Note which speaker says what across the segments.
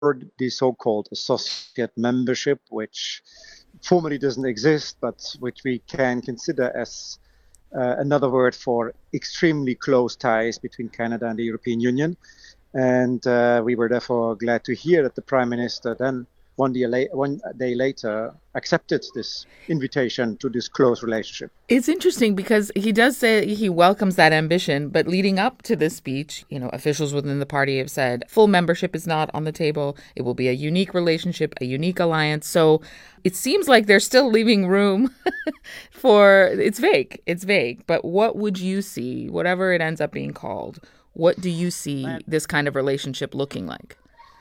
Speaker 1: the so-called associate membership, which formally doesn't exist, but which we can consider as another word for extremely close ties between Canada and the European Union. And we were therefore glad to hear that the Prime Minister then, one day later, accepted this invitation to this close relationship.
Speaker 2: It's interesting because he does say he welcomes that ambition, but leading up to this speech, officials within the party have said full membership is not on the table. It will be a unique relationship, a unique alliance. So it seems like they're still leaving room for it's vague. It's vague. But what would you see, whatever it ends up being called, what do you see this kind of relationship looking like?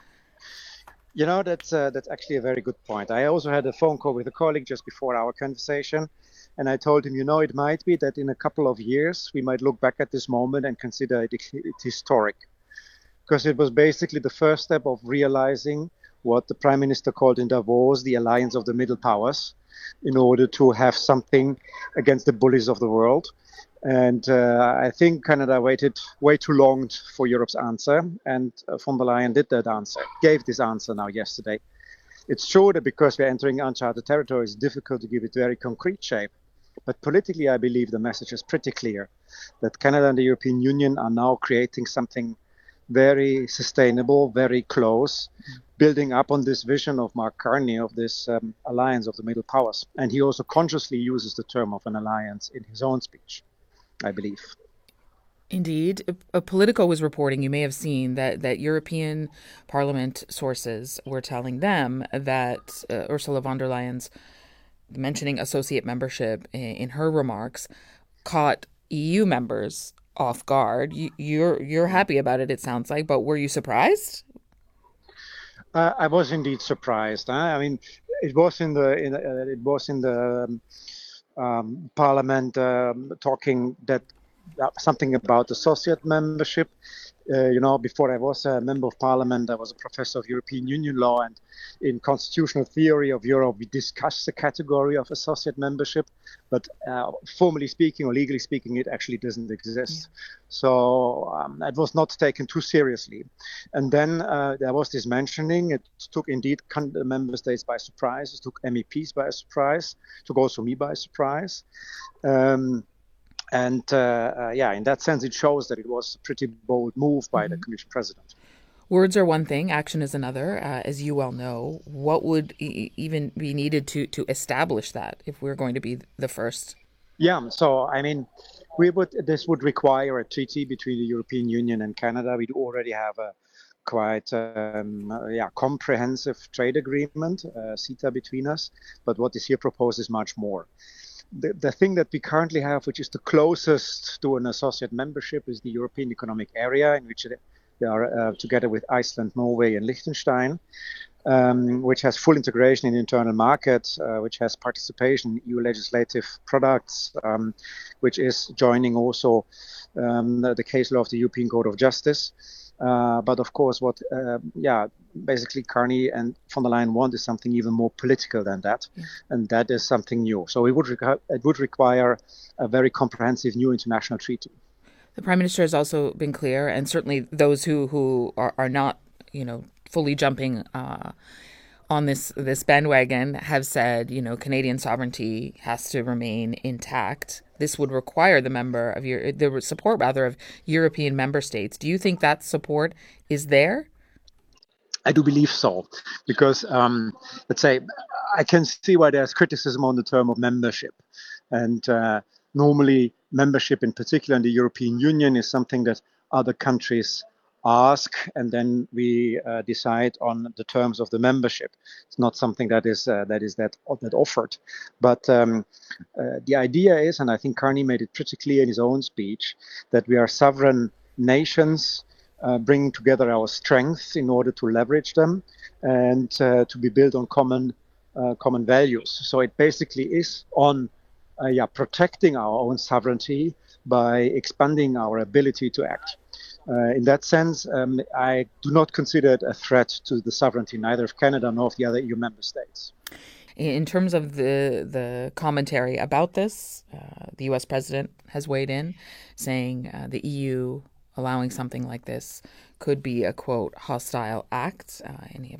Speaker 1: That's actually a very good point. I also had a phone call with a colleague just before our conversation, and I told him, it might be that in a couple of years we might look back at this moment and consider it historic, because it was basically the first step of realizing what the Prime Minister called in Davos the alliance of the middle powers, in order to have something against the bullies of the world. And I think Canada waited way too long for Europe's answer, and von der Leyen did that answer, gave this answer now yesterday. It's true that because we're entering uncharted territory, it's difficult to give it very concrete shape. But politically, I believe the message is pretty clear that Canada and the European Union are now creating something very sustainable, very close, building up on this vision of Mark Carney of this alliance of the middle powers. And he also consciously uses the term of an alliance in his own speech, I believe.
Speaker 2: Indeed. Politico was reporting, you may have seen, that European Parliament sources were telling them that Ursula von der Leyen's mentioning associate membership in her remarks caught EU members off guard. You're happy about it, it sounds like, but were you surprised?
Speaker 1: I was indeed surprised. I mean, it was in the Parliament talking that something about associate membership. Before I was a member of Parliament, I was a professor of European Union law, and in constitutional theory of Europe, we discussed the category of associate membership, but formally speaking or legally speaking, it actually doesn't exist. Yeah. So it was not taken too seriously. And then there was this mentioning. It took indeed member states by surprise. It took MEPs by surprise. It took also me by surprise. In that sense, it shows that it was a pretty bold move by the Commission President.
Speaker 2: Words are one thing, action is another, as you well know. What would even be needed to establish that if we're going to be the first?
Speaker 1: Yeah, so I mean, this would require a treaty between the European Union and Canada. We do already have a quite comprehensive trade agreement, CETA, between us. But what is here proposed is much more. The thing that we currently have, which is the closest to an associate membership, is the European Economic Area, in which they are together with Iceland, Norway, and Liechtenstein, which has full integration in the internal market, which has participation in EU legislative products, which is joining also the case law of the European Court of Justice. But of course, basically Carney and von der Leyen want is something even more political than that, and that is something new. So it would require a very comprehensive new international treaty.
Speaker 2: The Prime Minister has also been clear, and certainly those who are not, fully jumping on this bandwagon have said, Canadian sovereignty has to remain intact. This would require the support of European member states. Do you think that support is there?
Speaker 1: I do believe so, because let's say I can see why there's criticism on the term of membership, and normally membership, in particular in the European Union, is something that other countries ask, and then we decide on the terms of the membership. It's not something that is offered. But the idea is, and I think Carney made it pretty clear in his own speech, that we are sovereign nations bringing together our strengths in order to leverage them and to be built on common values. So it basically is on protecting our own sovereignty by expanding our ability to act. In that sense, I do not consider it a threat to the sovereignty neither of Canada nor of the other EU member states.
Speaker 2: In terms of the commentary about this, the U.S. president has weighed in, saying the EU allowing something like this could be a, quote, hostile act. And he